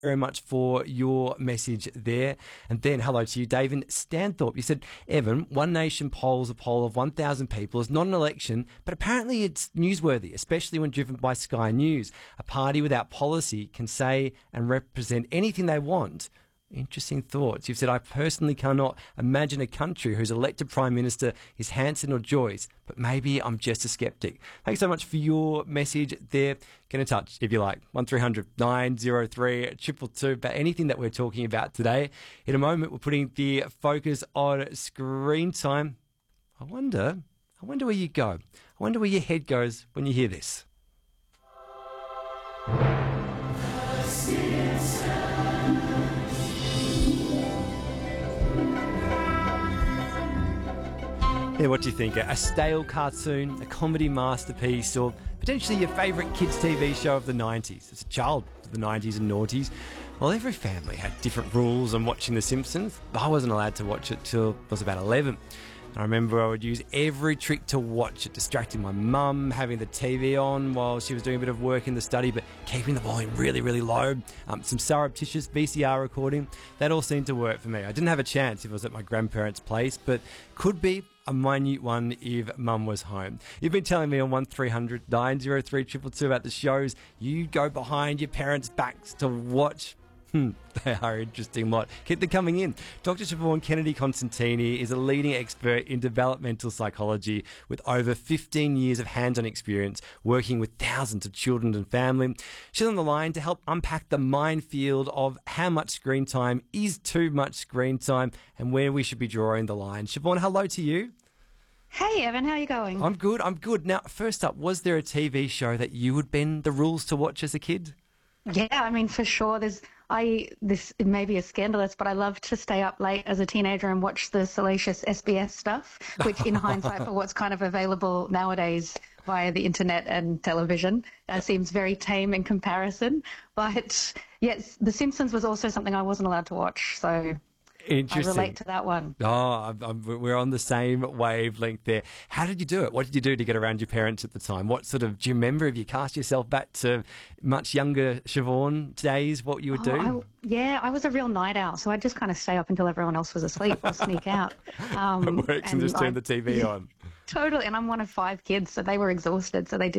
very much for your message there. And then hello to you, David Stanthorpe. You said, Evan, One Nation polls a poll of 1,000 people is not an election, but apparently it's newsworthy, especially when driven by Sky News. A party without policy can say and represent anything they want. Interesting thoughts. You've said, I personally cannot imagine a country whose elected Prime Minister is Hanson or Joyce, but maybe I'm just a sceptic. Thanks so much for your message there. Get in touch if you like. 1300 903 222 about anything that we're talking about today. In a moment, we're putting the focus on screen time. I wonder where you go. I wonder where your head goes when you hear this. Yeah, what do you think? A stale cartoon, a comedy masterpiece, or potentially your favourite kids' TV show of the 90s? As a child of the 90s and noughties, well, every family had different rules on watching The Simpsons. I wasn't allowed to watch it till I was about 11. I remember I would use every trick to watch it, distracting my mum, having the TV on while she was doing a bit of work in the study, but keeping the volume really, really low. Some surreptitious VCR recording. That all seemed to work for me. I didn't have a chance if I was at my grandparents' place, but could be a minute one if mum was home. You've been telling me on 1300 903 222 about the shows you go behind your parents' backs to watch. They are an interesting lot. Keep them coming in. Dr. Siobhan Kennedy-Constantini is a leading expert in developmental psychology with over 15 years of hands-on experience working with thousands of children and family. She's on the line to help unpack the minefield of how much screen time is too much screen time and where we should be drawing the line. Siobhan, hello to you. Hey, Evan, how are you going? I'm good. Now, first up, was there a TV show that you would bend the rules to watch as a kid? Yeah, I mean, for sure. This it may be a scandalous, but I loved to stay up late as a teenager and watch the salacious SBS stuff, which in hindsight for what's kind of available nowadays via the internet and television seems very tame in comparison. But yes, The Simpsons was also something I wasn't allowed to watch, so I relate to that one. Oh, we're on the same wavelength there. How did you do it? What did you do to get around your parents at the time? Do you remember, if you cast yourself back to much younger Siobhan days, what you would do? I was a real night owl, so I'd just kind of stay up until everyone else was asleep or sneak out. It works and just turn the TV on. Totally, and I'm one of 5 kids, so they were exhausted, so they